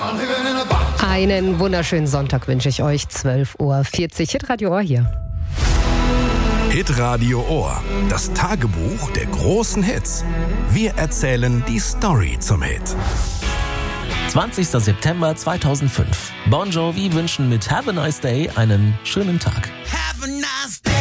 Einen wunderschönen Sonntag wünsche ich euch. 12:40 Uhr. Hitradio Ohr hier. Hitradio Ohr. Das Tagebuch der großen Hits. Wir erzählen die Story zum Hit. 20. September 2005. Bon Jovi wünschen mit Have a Nice Day einen schönen Tag. Have a nice day.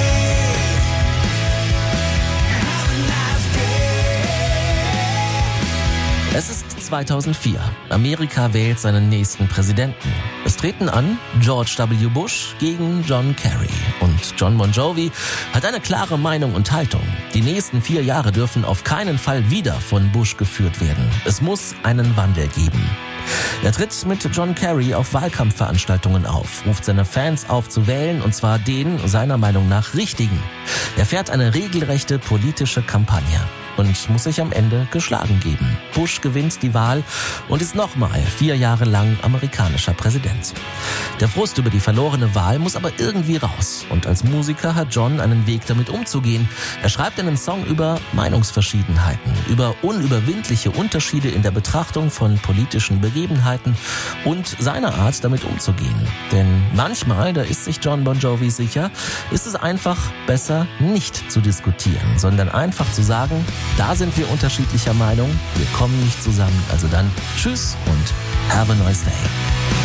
Es ist 2004. Amerika wählt seinen nächsten Präsidenten. Es treten an George W. Bush gegen John Kerry. Und John Bon Jovi hat eine klare Meinung und Haltung. Die nächsten 4 Jahre dürfen auf keinen Fall wieder von Bush geführt werden. Es muss einen Wandel geben. Er tritt mit John Kerry auf Wahlkampfveranstaltungen auf, ruft seine Fans auf zu wählen, und zwar den, seiner Meinung nach, richtigen. Er fährt eine regelrechte politische Kampagne und muss sich am Ende geschlagen geben. Bush gewinnt die Wahl und ist nochmal 4 Jahre lang amerikanischer Präsident. Der Frust über die verlorene Wahl muss aber irgendwie raus. Und als Musiker hat John einen Weg, damit umzugehen. Er schreibt einen Song über Meinungsverschiedenheiten, über unüberwindliche Unterschiede in der Betrachtung von politischen Begebenheiten und seine Art, damit umzugehen. Denn manchmal, da ist sich John Bon Jovi sicher, ist es einfach besser, nicht zu diskutieren, sondern einfach zu sagen, da sind wir unterschiedlicher Meinung, wir kommen nicht zusammen, also dann tschüss und have a nice day.